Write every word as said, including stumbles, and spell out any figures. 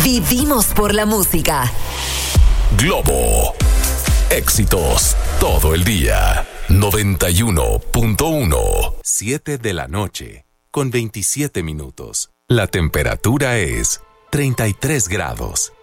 Vivimos por la música. Globo. Éxitos todo el día. noventa y uno punto uno. siete de la noche, con veintisiete minutos. La temperatura es treinta y tres grados.